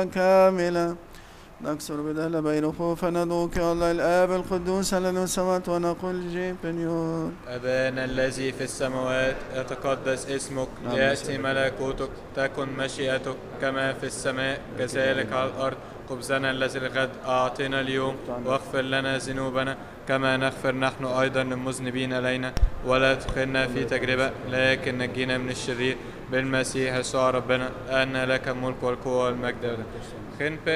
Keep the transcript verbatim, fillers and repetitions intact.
كاملة نكسر بدهل بين خوفنا ندعوك الله الآب القدوس الذي السماوات ونقول جيبنيون. أبانا الذي في السماوات يتقدس اسمك، يأتي ملكوتك، تكن مشيئتك كما في السماء كذلك على الأرض. خبزنا الذي الغد أعطنا اليوم، واغفر لنا ذنوبنا كما نغفر نحن أيضا للمذنبين إلينا، ولا تدخلنا في تجربة لكن نجينا من الشرير، بالمسيح يسوع ربنا، أن لك الملك والقوة والمجد.